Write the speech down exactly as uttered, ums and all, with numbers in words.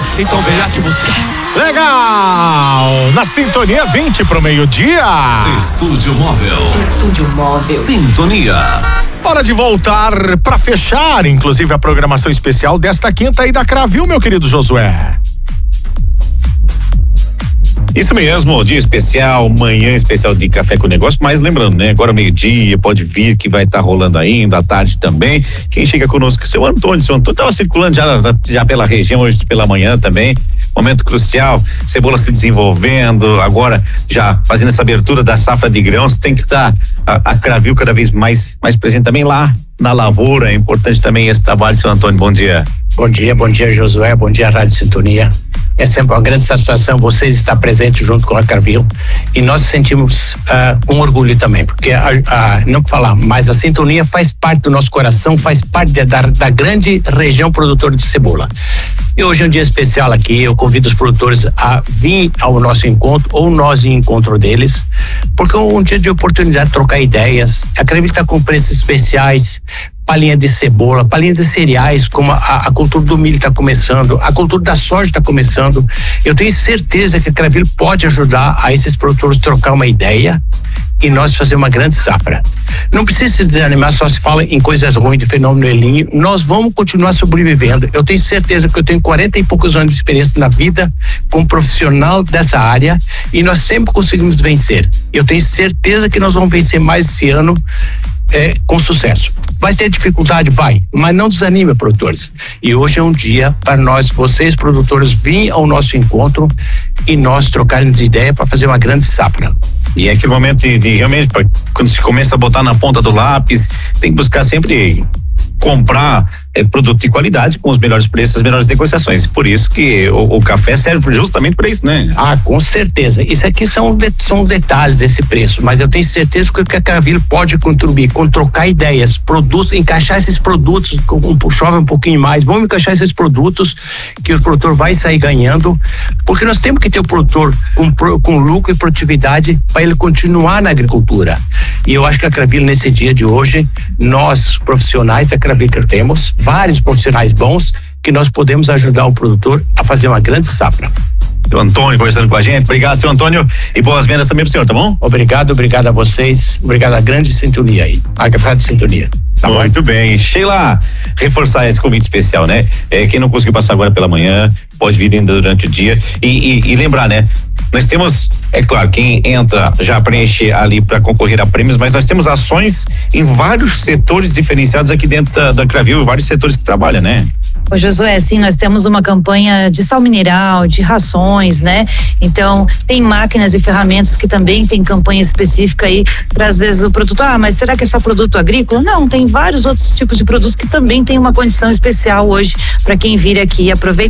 então venha aqui buscar. Legal! Na sintonia vinte pro meio-dia. Estúdio Móvel. Estúdio Móvel. Sintonia. Hora de voltar para fechar, inclusive, a programação especial desta quinta aí da Cravil, meu querido Josué. Isso mesmo, dia especial, manhã especial de Café com Negócio, mas lembrando, né? Agora meio-dia, pode vir que vai estar tá rolando ainda, à tarde também. Quem chega conosco é o seu Antônio, seu Antônio estava circulando já, já pela região hoje pela manhã também, momento crucial, cebola se desenvolvendo, agora já fazendo essa abertura da safra de grãos, tem que estar tá, a, a Cravil cada vez mais, mais presente também lá na lavoura, é importante também esse trabalho, seu Antônio, bom dia. Bom dia, bom dia Josué, bom dia Rádio Sintonia. É sempre uma grande satisfação vocês estar presentes junto com a Cravil e nós sentimos uh, um orgulho também, porque a, a, não falar, mas a Sintonia faz parte do nosso coração, faz parte de, da, da grande região produtora de cebola. E hoje é um dia especial aqui, eu convido os produtores a vir ao nosso encontro ou nós em encontro deles, porque é um dia de oportunidade de trocar ideias. A Cravil está com preços especiais, palhinha de cebola, palhinha de cereais, como a, a cultura do milho está começando, a cultura da soja está começando. Eu tenho certeza que a Cravil pode ajudar a esses produtores trocar uma ideia e nós fazer uma grande safra. Não precisa se desanimar, só se fala em coisas ruins de fenômeno El Niño. Nós vamos continuar sobrevivendo. Eu tenho certeza que eu tenho quarenta e poucos anos de experiência na vida como profissional dessa área e nós sempre conseguimos vencer. Eu tenho certeza que nós vamos vencer mais esse ano é, com sucesso. Vai ter dificuldade? Vai, mas não desanime, produtores. E hoje é um dia para nós, vocês produtores, virem ao nosso encontro e nós trocarmos de ideia para fazer uma grande safra. E é aquele momento de, de realmente, pra, quando se começa a botar na ponta do lápis, tem que buscar sempre comprar é, produto de qualidade com os melhores preços, as melhores negociações. Por isso que o, o café serve justamente para isso, né? Ah, com certeza. Isso aqui são, de, são detalhes desse preço, mas eu tenho certeza que a Cravil pode contribuir com trocar ideias, produtos, encaixar esses produtos, com, com, chove um pouquinho mais, vamos encaixar esses produtos que o produtor vai sair ganhando, porque nós temos que ter o produtor com, com lucro e produtividade para ele continuar na agricultura. E eu acho que a Cravil, nesse dia de hoje, nós profissionais da Cravil que temos, vários profissionais bons, que nós podemos ajudar o produtor a fazer uma grande safra. Seu Antônio conversando com a gente, obrigado, seu Antônio, e boas vendas também pro senhor, tá bom? Obrigado, obrigado a vocês, obrigado à grande sintonia aí, a grande sintonia. Tá Muito bom? bem, Sheila, reforçar esse convite especial, né? É, quem não conseguiu passar agora pela manhã, pode vir ainda durante o dia e, e, e lembrar, né? Nós temos, é claro, quem entra já preenche ali para concorrer a prêmios, mas nós temos ações em vários setores diferenciados aqui dentro da, da Cravil, vários setores que trabalham, né? Ô Josué, sim, nós temos uma campanha de sal mineral, de rações, né? Então, tem máquinas e ferramentas que também tem campanha específica aí para às vezes o produto, ah, mas será que é só produto agrícola? Não, tem vários outros tipos de produtos que também tem uma condição especial hoje para quem vir aqui e aproveitar.